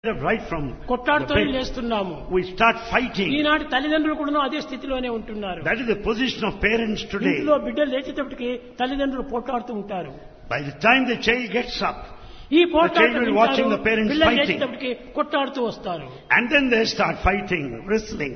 Right from the కొట్లాడుతూనే bed, లేస్తున్నాము. we start fighting. ఈనాటి తల్లిదండ్రులు కూడా అదే స్థితిలోనే ఉంటున్నారు. That is the position of parents today. ఇంట్లో బిడ్డలు లేచేటప్పటికి తల్లిదండ్రులు పోట్లాడుతూ ఉంటారు. By the time the child gets up, ఈ child will be watching the parents పిల్లలు fighting. లేచేటప్పటికి కొట్లాడుతూ వస్తారు. and then they start fighting, wrestling.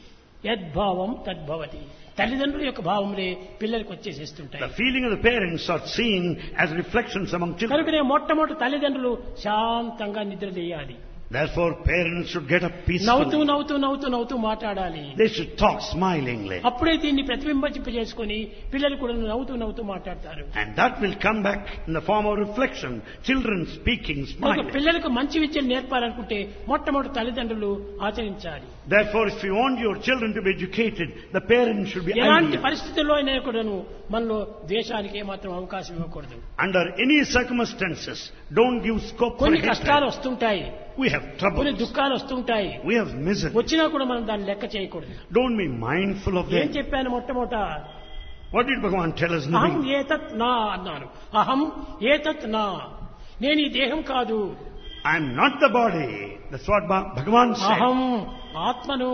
యద్భావం తద్భవతి. తల్లిదండ్రుల యొక్క భావములే పిల్లలకు వచ్చేసేస్తుంటాయి. The feeling of the parents are seen as reflections among children. కనుకనే మొట్టమొదటి తల్లిదండ్రులు శాంతంగా నిద్రలేయాలి. Therefore, parents should get up నవ్వుతూ peacefully. నవ్వుతూ నవ్వుతూ నవ్వుతూ మాట్లాడాలి. They should talk smilingly. అప్పుడే దీన్ని ప్రతిబింబింపజేసుకొని పిల్లలు కూడా నవ్వుతూ నవ్వుతూ మాట్లాడతారు. And that will come back in the form of reflection. Children speaking, ఒక smiling. పిల్లలకు మంచి విద్యను నేర్పాలనుకుంటే మొట్టమొదటి తల్లిదండ్రులు ఆచరించాలి. Therefore, if you want your children to be educated, the parents should be ఎలాంటి ideal. పరిస్థితుల్లో అయినా కూడాను మనలో ద్వేషానికి ఏమాత్రం అవకాశం ఇవ్వకూడదు. Under any circumstances, don't give scope for కొన్ని కష్టాలు hatred. వస్తుంటాయి, We have కొన్ని troubles. దుఃఖాలు వస్తుంటాయి. We have misery. వచ్చినా కూడా మనం దాన్ని లెక్క చేయకూడదు. Don't be mindful of ఏం them. చెప్పాను మొట్టమొదట? What did Bhagavan tell us in the అహం beginning? ఏతత్ నా అన్నాను. అహం ఏతత్ నా, నేను ఈ దేహం కాదు. I am not the body. That's what Bhagavan said. అహం ఆత్మను.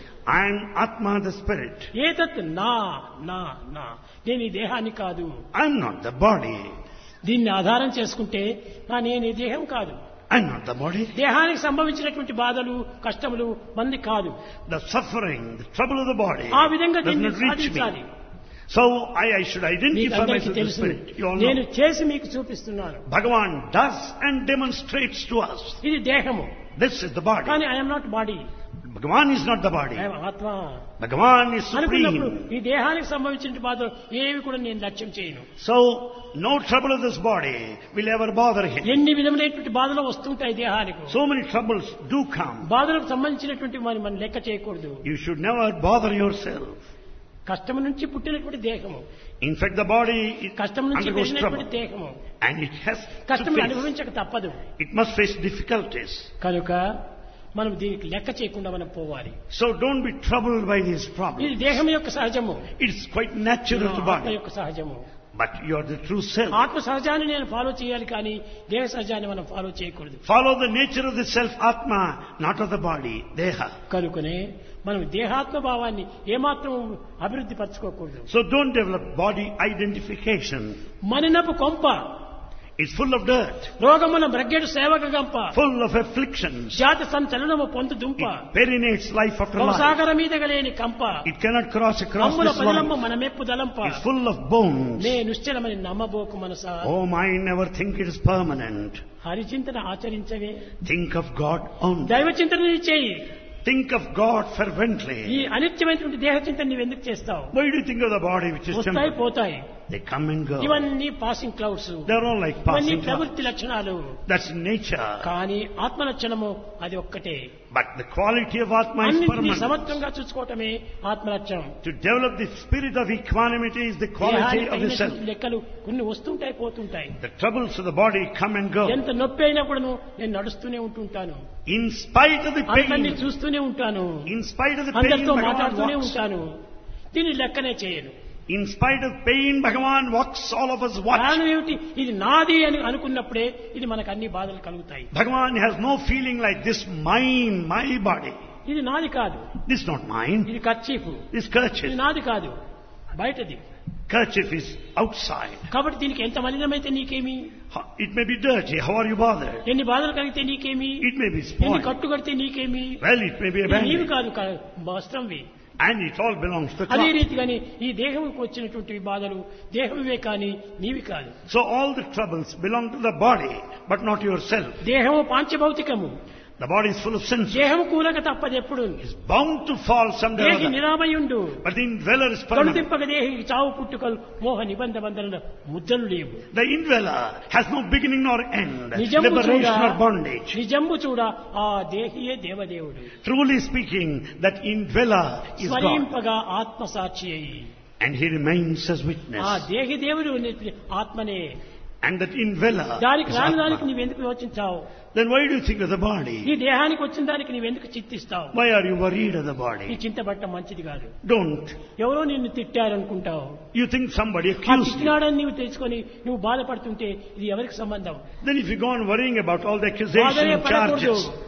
I am Atma, the spirit. ఏతత్ నా నా నా, నేను ఈ దేహాన్ని కాదు. I am not the body. దీన్ని ఆధారం చేసుకుంటే నేను ఈ దేహం కాదు. I am not the body. దేహానికి సంభవించినటువంటి బాధలు కష్టములు మంది కాదు. The suffering, the trouble of the body ఆ విధంగా does దీన్ని not reach సాధించాలి. me. So I should మీకు identify అందరికీ myself as the తెలుసు, spirit. You all నేను know. చేసి మీకు చూపిస్తున్నాను. Bhagavan does and demonstrates to us. ఇది దేహము, This is the body. కానీ I'm not body, Bhagavan is not the body. I'm ఆత్మ Bhagavan is అనుకున్నప్పుడు supreme. ఈ దేహానికి సంభవించిన బాధలు ఏవి కూడా నేను లక్ష్యం చేయను. So no trouble of this body will ever bother him. ఎన్ని విధములైనటువంటి బాధలు వస్తుంటాయి దేహానికి. So many troubles do come. బాధలకు సంబంధించినటువంటి మనం లెక్క చేయకూడదు. You should never bother yourself. కష్టం నుంచి పుట్టినటువంటి దేహము, In fact, the body కష్టం నుంచి undergoes పెరిగినటువంటి trouble. దేహము, And it has కష్టం to face. అనుభవించక తప్పదు. It must face difficulties. కనుక మనం దీనికి లెక్క చేయకుండా మనం పోవాలి. So don't be troubled by these ఇది problems. దేహం యొక్క సహజము, It's quite natural to ఆత్మ body. యొక్క సహజము. But you are the true self. ఆత్మ సహజాన్ని నేను ఫాలో చేయాలి, కానీ దేహ సహజాన్ని మనం ఫాలో చేయకూడదు. Follow the nature of the self, Atma, not of the body, Deha. కనుకనే మనం దేహాత్మ భావాన్ని ఏమాత్రం అభివృద్ధి పరచుకోకూడదు. So don't develop body identification. మనినపు కొంప, It's full of dirt, రోగమున బ్రగ్గెడు సేవక గంప, full of afflictions. జాతి సంచలనము పొందు దుంప, It perinates life after life. భవసాగర మీద గలేని కంప, It cannot cross across అమ్ముల this పదిలమ్మ world. మన మెప్పు దలంప, It's full of bones. నే నిశ్చలమని నమ్మబోకు మనసా. Oh, mind, never think it is permanent. హరిచింతన ఆచరించవే, Think of God only. దైవ చింతన చేయి. Think of God fervently. ఈ అనిత్యమైనటువంటి దేహ చింతన నీవెందుకు చేస్తావు? Why do you think of the body which is వస్తాయి temporary? పోతాయి. They come and go. ఇవన్నీ passing clouds, They're all like ఇవన్నీ passing clouds. ప్రవృత్తి లక్షణాలు. That's nature. కానీ ఆత్మ లక్షణము అది ఒక్కటే. But the quality of Atma is అన్నింటినీ permanent. సమత్వంగా చూసుకోవటమే ఆత్మ లక్షణం. To develop the spirit of equanimity is the quality దేహానికి of the self. అయినటువంటి లెక్కలు కొన్ని వస్తుంటాయి పోతుంటాయి. The troubles of the body come and go. ఎంత నొప్పి అయినా కూడాను నేను నడుస్తూనే ఉంటుంటాను, In spite of the అందరినీ pain, చూస్తూనే ఉంటాను, in spite of the pain, అందరితో Bhagavan మాట్లాడుతూనే walks. ఉంటాను. దీన్ని లెక్కనే చేయను. In spite of pain, Bhagavan walks, all of us watch. కారణం ఏమిటి? ఇది నాది అని అనుకున్నప్పుడే ఇది మనకు అన్ని బాధలు కలుగుతాయి. Bhagavan has no feeling like this, mine, my body. ఇది నాది కాదు, This is not mine. ఇది కర్చీఫ్, This ఇది kerchief. నాది కాదు, బయటది. Kerchief is outside. కాబట్టి దీనికి ఎంత మలినమైతే నీకేమి, It may be dirty. How are you bothered? ఎన్ని బాధలు కలిగితే నీకేమి, It may be ఎన్ని spoiled. కట్టు కడితే నీకేమి, Well, it may be ఇది నీవి abandoned. కాదు, వస్త్రంవి. And it all belongs to the అదే cloth. రీతిగాని ఈ దేహంకు వచ్చినటువంటి బాధలు దేహమే కానీ నీవి కాదు. So all the troubles belong to the body, but not yourself. దేహము పాంచభౌతికము, The body is full of senses. దేహము కూలక తప్పదు ఎప్పుడు. It's bound to fall someday or దేహి other. నిరామయుండు, But the indweller is permanent. కడుదింపక దేహికి చావు పుట్టుకలు మోహ నిబంధ బంధన ముద్దలు లేవు. The indweller has no beginning nor end, నిజంబు చూడ, liberation or bondage. నిజంబు చూడ ఆ దేహియే దేవదేవుడు. Truly speaking, that indweller is God. స్వరింపగా ఆత్మ సాక్షి అయి, And he remains as ఆ witness. దేహి దేవుడు ఆత్మనే. And that indweller దానికి is రాని దానికి Atma. నీవెందుకు యోచించావు? Then why do you think of the body? ఈ దేహానికి వచ్చిన దానికి నీవెందుకు చింతిస్తావు? Why are you worried of the ఈ body? చింతపట్టం మంచిది కాదు. Don't. ఎవరో నిన్ను తిట్టారనుకుంటావు, You think somebody ఆ accused you. తిట్టినాడని నీవు తెలుసుకొని నువ్వు బాధపడుతుంటే ఇది ఎవరికి సంబంధం? Then if you go on worrying about all the accusations బాధనే and పడకూడదు. charges,